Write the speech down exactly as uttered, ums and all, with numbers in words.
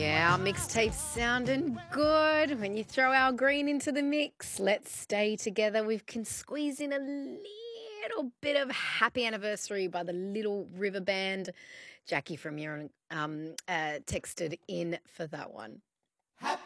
Yeah, our mixtape's sounding good. When you throw our green into the mix, let's stay together. We can squeeze in a little bit of Happy Anniversary by the Little River Band. Jackie from here um, uh, texted in for that one.